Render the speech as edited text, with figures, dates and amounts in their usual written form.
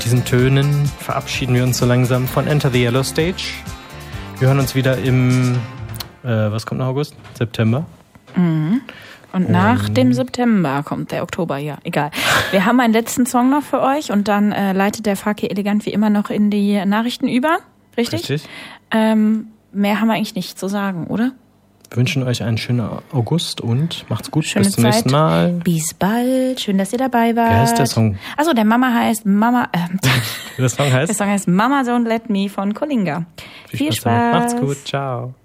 diesen Tönen verabschieden wir uns so langsam von Enter the Yellow Stage. Wir hören uns wieder im, was kommt nach August? September. Mhm. Und nach dem September kommt der Oktober, ja, egal. Wir haben einen letzten Song noch für euch und dann leitet der Faki elegant wie immer noch in die Nachrichten über. Richtig? Richtig. Mehr haben wir eigentlich nicht zu sagen, oder? Wir wünschen euch einen schönen August und macht's gut. Schöne Bis zum nächsten Mal. Bis bald. Schön, dass ihr dabei wart. Wie heißt der Song? Achso, der Der Song heißt? Der Song heißt Mama Don't Let Me von Kolinga. Viel Spaß. Macht's gut. Ciao.